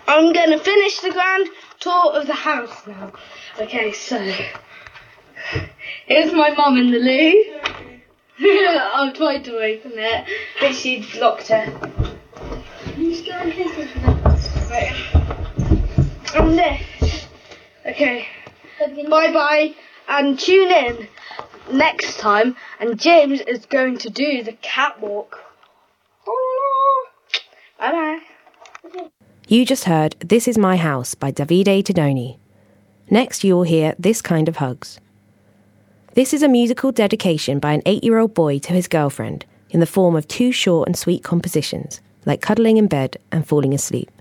I'm going to finish the grand tour of the house now. Okay, so here's my mum in the loo. I've tried to open it, but she locked it. Right. And this. Okay. Bye-bye, and tune in next time, and James is going to do the catwalk. Bye-bye. You just heard This Is My House by Davide Tedoni. Next you will hear This Kind of Hugs. This is a musical dedication by an 8-year-old boy to his girlfriend in the form of 2 short and sweet compositions, like cuddling in bed and falling asleep.